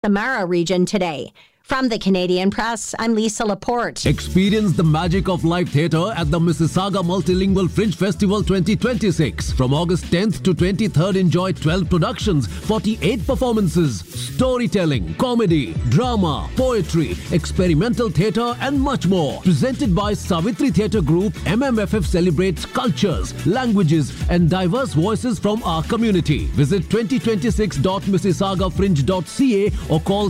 Samara region today. From the Canadian Press, I'm Lisa Laporte. Experience the magic of live theatre at the Mississauga Multilingual Fringe Festival 2026. From August 10th to 23rd, enjoy 12 productions, 48 performances, storytelling, comedy, drama, poetry, experimental theatre and much more. Presented by Savitri Theatre Group, MMFF celebrates cultures, languages and diverse voices from our community. Visit 2026.mississaugafringe.ca or call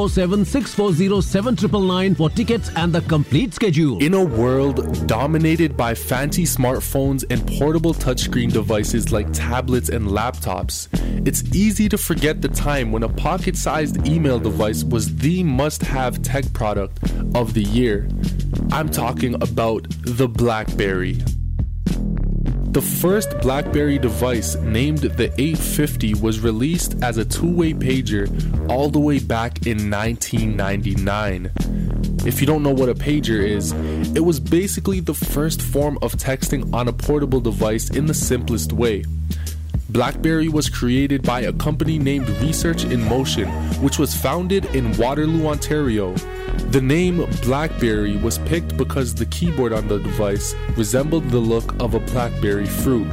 647-640-7999 for tickets and the complete schedule. In a world dominated by fancy smartphones and portable touchscreen devices like tablets and laptops, it's easy to forget the time when a pocket-sized email device was the must-have tech product of the year. I'm talking about the BlackBerry. The first BlackBerry device, named the 850, was released as a two-way pager all the way back in 1999. If you don't know what a pager is, it was basically the first form of texting on a portable device in the simplest way. BlackBerry was created by a company named Research in Motion, which was founded in Waterloo, Ontario. The name BlackBerry was picked because the keyboard on the device resembled the look of a blackberry fruit.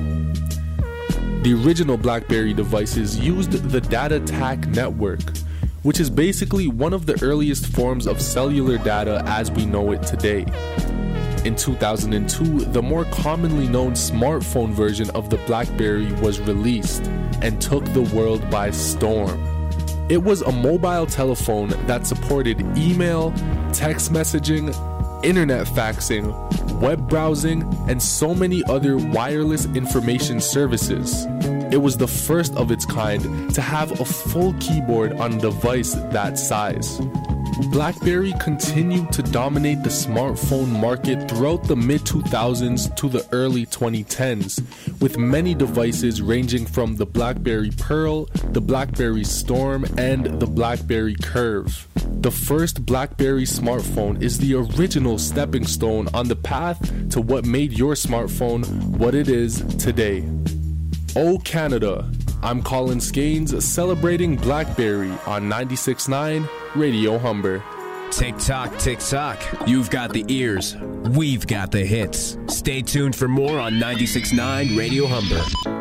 The original BlackBerry devices used the DataTac network, which is basically one of the earliest forms of cellular data as we know it today. In 2002, the more commonly known smartphone version of the BlackBerry was released and took the world by storm. It was a mobile telephone that supported email, text messaging, internet faxing, web browsing, and so many other wireless information services. It was the first of its kind to have a full keyboard on a device that size. BlackBerry continued to dominate the smartphone market throughout the mid-2000s to the early 2010s, with many devices ranging from the BlackBerry Pearl, the BlackBerry Storm, and the BlackBerry Curve. The first BlackBerry smartphone is the original stepping stone on the path to what made your smartphone what it is today. Oh Canada, I'm Colin Skanes celebrating BlackBerry on 96.9 Radio Humber. Tick tock, tick tock. You've got the ears. We've got the hits. Stay tuned for more on 96.9 Radio Humber.